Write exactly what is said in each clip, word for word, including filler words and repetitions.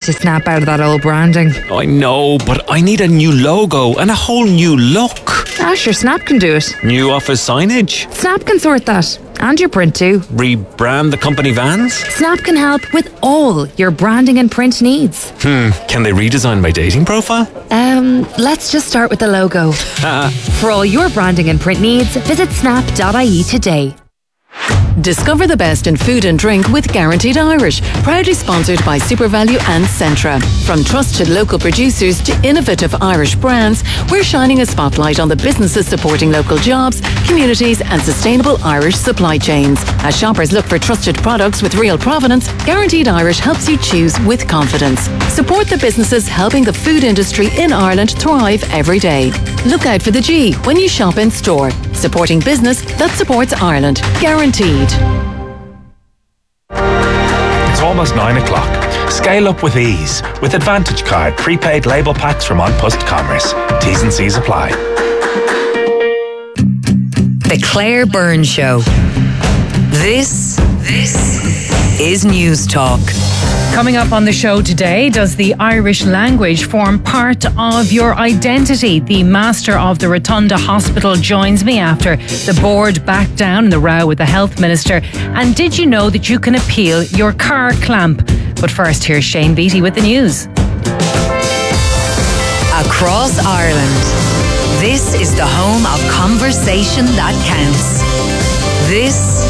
to snap out of that old branding. I know, but I need a new logo and a whole new look. Ah, sure, Snap can do it. New office signage. Snap can sort that. And your print too. Rebrand the company vans. Snap can help with all your branding and print needs. Hmm, can they redesign my dating profile? Um, let's just start with the logo. For all your branding and print needs, visit snap dot I E today. Discover the best in food and drink with Guaranteed Irish, proudly sponsored by SuperValu and Centra. From trusted local producers to innovative Irish brands, we're shining a spotlight on the businesses supporting local jobs, communities and sustainable Irish supply chains. As shoppers look for trusted products with real provenance, Guaranteed Irish helps you choose with confidence. Support the businesses helping the food industry in Ireland thrive every day. Look out for the G when you shop in store. Supporting business that supports Ireland. Guaranteed. It's almost nine o'clock. Scale up with ease with Advantage Card prepaid label packs from An Post Commerce. T's and C's apply. The Claire Byrne Show. This, this is News Talk. Coming up on the show today, does the Irish language form part of your identity? The master of the Rotunda Hospital joins me after the board backed down in the row with the health minister. And did you know that you can appeal your car clamp? But first, here's Shane Beattie with the news. Across Ireland, this is the home of conversation that counts. This,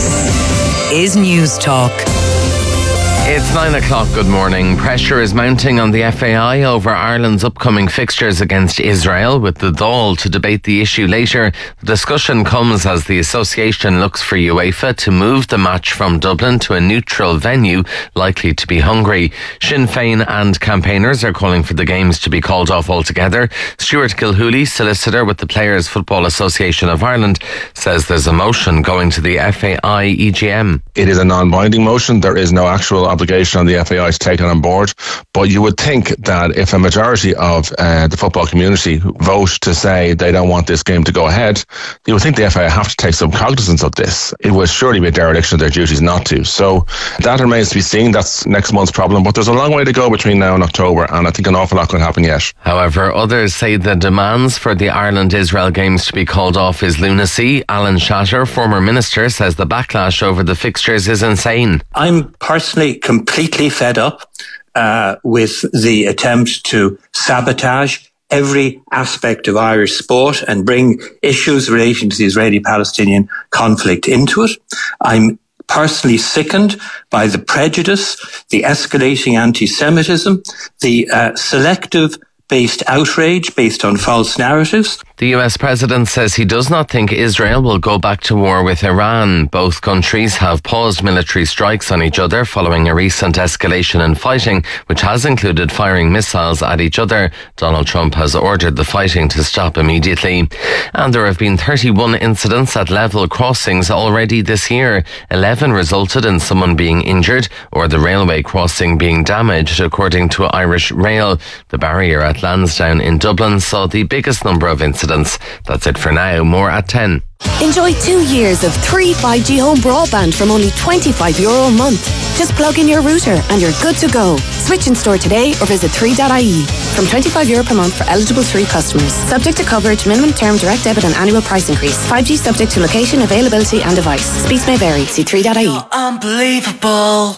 this is News Talk. It's nine o'clock, good morning. Pressure is mounting on the F A I over Ireland's upcoming fixtures against Israel, with the Dáil to debate the issue later. The discussion comes as the association looks for UEFA to move the match from Dublin to a neutral venue, likely to be Hungary. Sinn Féin and campaigners are calling for the games to be called off altogether. Stuart Gilhooly, solicitor with the Players Football Association of Ireland, says there's a motion going to the F A I E G M. It is a non-binding motion. There is no actual obligation on the F A I to take it on board, but you would think that if a majority of uh, the football community vote to say they don't want this game to go ahead, you would think the F A I have to take some cognizance of this. It would surely be a dereliction of their duties not to. So that remains to be seen. That's next month's problem, but there's a long way to go between now and October, and I think an awful lot can happen yet. However, others say the demands for the Ireland-Israel games to be called off is lunacy. Alan Shatter, former minister, says the backlash over the fixtures is insane. I'm personally completely fed up uh, with the attempt to sabotage every aspect of Irish sport and bring issues relating to the Israeli-Palestinian conflict into it. I'm personally sickened by the prejudice, the escalating anti-Semitism, the uh, selective based outrage based on false narratives. The U S president says he does not think Israel will go back to war with Iran. Both countries have paused military strikes on each other following a recent escalation in fighting, which has included firing missiles at each other. Donald Trump has ordered the fighting to stop immediately. And there have been thirty-one incidents at level crossings already this year. eleven resulted in someone being injured or the railway crossing being damaged, according to Irish Rail. The barrier at Lansdowne in Dublin saw the biggest number of incidents. That's it for now. More at ten. Enjoy two years of free five G home broadband from only twenty-five euro a month. Just plug in your router and you're good to go. Switch in store today or visit three dot I E. From twenty-five euro per month for eligible three customers. Subject to coverage, minimum term, direct debit and annual price increase. five G subject to location, availability and device. Speeds may vary. See three dot I E. Unbelievable.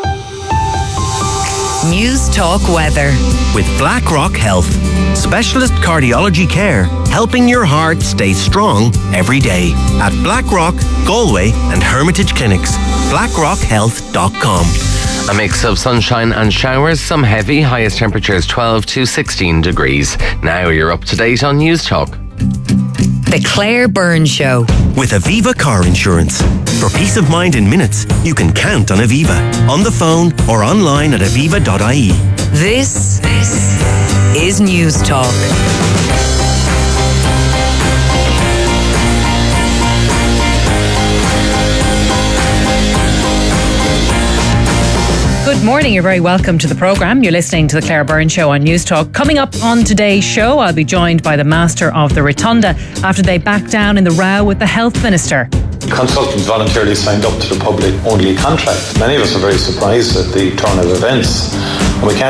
News Talk Weather. With BlackRock Health. Specialist cardiology care, helping your heart stay strong every day. At BlackRock, Galway and Hermitage Clinics. blackrock health dot com. A mix of sunshine and showers, some heavy, highest temperatures twelve to sixteen degrees. Now you're up to date on News Talk. The Claire Byrne Show. With Aviva Car Insurance. For peace of mind in minutes, you can count on Aviva. On the phone or online at aviva dot I E. This, this is News Talk. Good morning, you're very welcome to the programme. You're listening to the Claire Byrne Show on News Talk. Coming up on today's show, I'll be joined by the master of the Rotunda after they backed down in the row with the health minister. Consultants voluntarily signed up to the public-only contract. Many of us are very surprised at the turn of events. And we can't